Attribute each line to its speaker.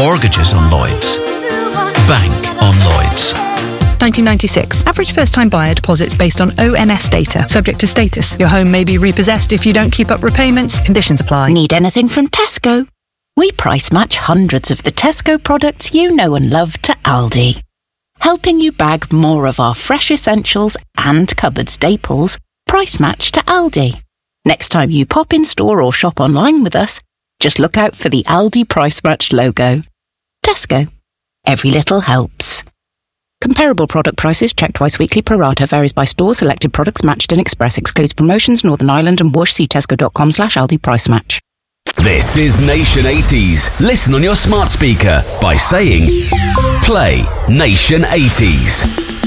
Speaker 1: Mortgages on Lloyds. Bank on Lloyds.
Speaker 2: 1996. Average first-time buyer deposits based on ONS data. Subject to status. Your home may be repossessed if you don't keep up repayments. Conditions apply.
Speaker 3: Need anything from Tesco? We price match hundreds of the Tesco products you know and love to Aldi. Helping you bag more of our fresh essentials and cupboard staples, price match to Aldi. Next time you pop in store or shop online with us, just look out for the Aldi Price Match logo. Tesco. Every little helps. Comparable product prices checked twice weekly pro rata varies by store. Selected products matched in Express. Excludes promotions, Northern Ireland and Whoosh. See tesco.com/Aldi Price Match.
Speaker 4: This is Nation 80s. Listen on your smart speaker by saying, play Nation 80s.